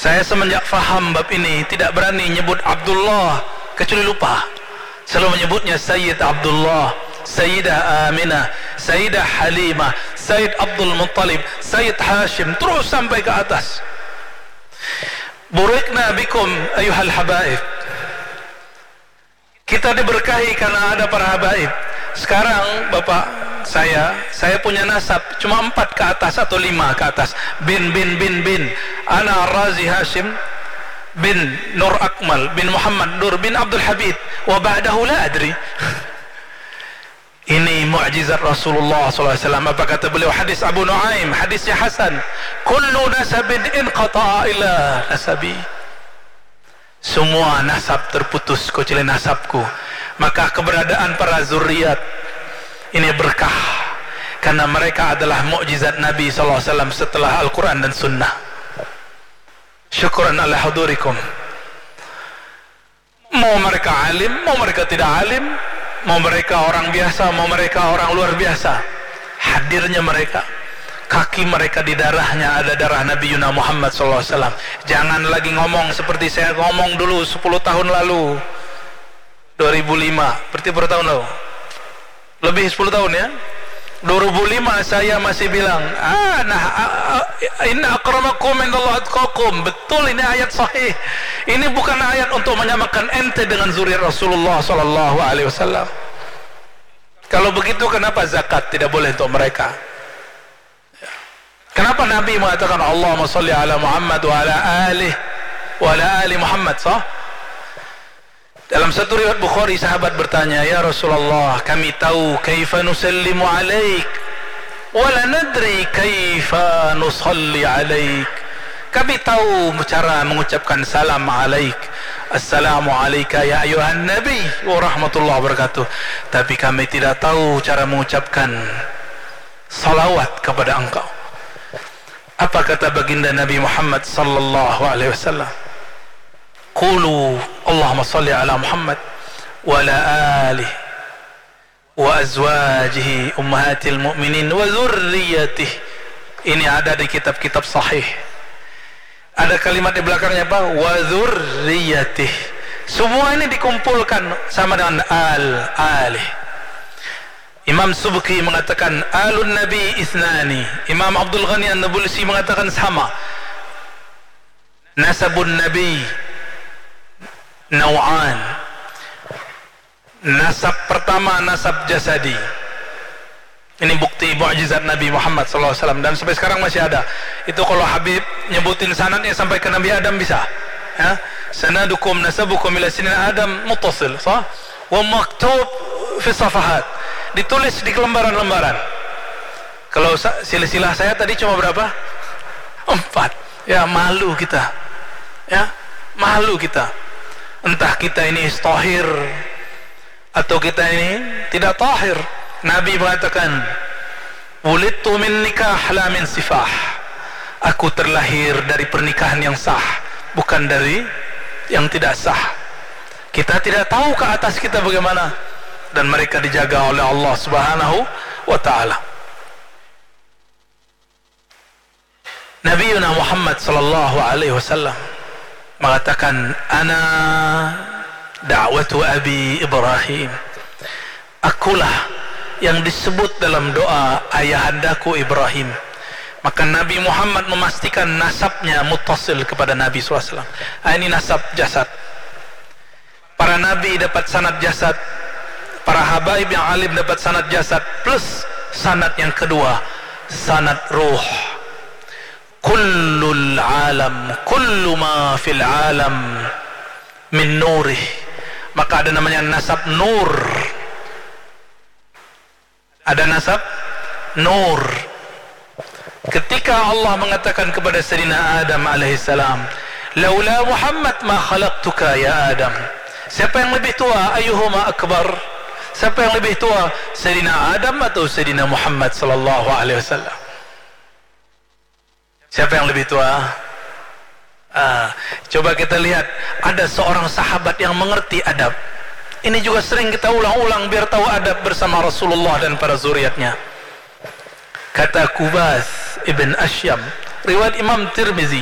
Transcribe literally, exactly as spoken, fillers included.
Saya semenjak faham bab ini tidak berani nyebut Abdullah kecuali lupa. Selalu menyebutnya Sayyid Abdullah, Sayyidah Aminah, Sayyidah Halimah, Sayyid Abdul Muttalib, Sayyid Hashim, terus sampai ke atas. Burikna bikum ayuhal habaib. Kita diberkahi karena ada para habaib. Sekarang Bapak saya, saya punya nasab cuma empat ke atas atau lima ke atas. Bin, bin, bin, bin. Ana Razi Hashim bin Nur Akmal bin Muhammad Nur bin Abdul Habib. Wa ba'dahu la adri. Ini mu'jizat Rasulullah sallallahu alaihi wasallam. Apa kata beliau? Hadis Abu Nuaim, hadisnya Hasan. Kullu nasabin inqata'a ila nasabi. Semua nasab terputus kecuali nasabku. Maka keberadaan para zuriat ini berkah karena mereka adalah mukjizat Nabi sallallahu alaihi wasallam setelah Al-Quran dan Sunnah. Syukran ala hudurikum. Mau mereka alim, mau mereka tidak alim, mau mereka orang biasa, mau mereka orang luar biasa, hadirnya mereka, kaki mereka di darahnya ada darah Nabi Yuna Muhammad sallallahu alaihi wasallam. Jangan lagi ngomong seperti saya ngomong dulu sepuluh tahun lalu, dua ribu lima, berarti berapa tahun lalu? Lebih sepuluh tahun ya. dua ribu lima saya masih bilang, ah, nah, inna akramakum indallahi atqakum. Betul, ini ayat sahih. Ini bukan ayat untuk menyamakan ente dengan zuriat Rasulullah sallallahu alaihi wasallam. Kalau begitu kenapa zakat tidak boleh untuk mereka? Kenapa Nabi mengatakan Allahumma shalli ala Muhammad wa ala alihi wa ala ali Muhammad, sah? Dalam satu riwayat Bukhari, sahabat bertanya, ya Rasulullah, kami tahu kaifa nusallimu alaik wa la nadri kaifa nusalli alaik. Kami tahu cara mengucapkan salam alaik, assalamu alayka ya ayuhan nabi wa rahmatullahi wabarakatuh, tapi kami tidak tahu cara mengucapkan salawat kepada engkau. Apa kata baginda Nabi Muhammad sallallahu alaihi wasallam? Qulu Allahumma salli ala Muhammad wa ala alihi wa azwajihi ummahatil mu'minin wa zurriyatihi. Ini ada di kitab-kitab sahih. Ada kalimat di belakangnya apa? Wa zurriyatihi. Semua ini dikumpulkan sama dengan al alih. Imam Subki mengatakan alun nabi isnani. Imam Abdul Ghani An-Nabulsi mengatakan sama. Nasabun nabi naw'an. Nasab pertama nasab jasadi. Ini bukti mukjizat Nabi Muhammad sallallahu alaihi wasallam dan sampai sekarang masih ada. Itu kalau Habib nyebutin sanadnya sampai ke Nabi Adam bisa. Ya. Sanadukum nasabukum ila sinina Adam muttasil, sah? Wa maktub fi safahat. Ditulis di lembaran-lembaran. Kalau silsilah saya tadi cuma berapa? Empat. Ya, malu kita. Ya, malu kita. Entah kita ini tahir atau kita ini tidak tahir. Nabi mengatakan, "Wulidtu min nikah la min sifah." Aku terlahir dari pernikahan yang sah, bukan dari yang tidak sah. Kita tidak tahu ke atas kita bagaimana, dan mereka dijaga oleh Allah Subhanahu wa taala. Nabi Muhammad sallallahu alaihi wasallam mengatakan, ana da'watu abi Ibrahim. Akulah yang disebut dalam doa ayahandaku Ibrahim. Maka Nabi Muhammad memastikan nasabnya muttasil kepada Nabi sallallahu alaihi wasallam. Ini nasab jasad. Para nabi dapat sanad jasad, para habaib yang alim dapat sanad jasad, plus sanad yang kedua, sanad ruh. Kullul alam, kullu ma fil alam min nurih. Maka ada namanya nasab nur. Ada nasab nur. Ketika Allah mengatakan kepada Sayyidina Adam alaihissalam, laula Muhammad ma khalaqtuka ya Adam. Siapa yang lebih tua? Ayyuhuma akbar? Siapa yang lebih tua? Sayyidina Adam atau Sayyidina Muhammad sallallahu alaihi wasallam? Siapa yang lebih tua? Ah, coba kita lihat, ada seorang sahabat yang mengerti adab. Ini juga sering kita ulang-ulang biar tahu adab bersama Rasulullah dan para zuriatnya. Kata Kubas ibn Ashyam, riwayat Imam Tirmizi,